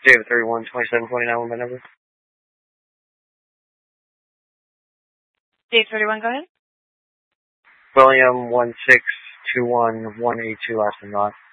David 31 27 29 my number. Dave 31, go ahead. William 1621 182 last and not.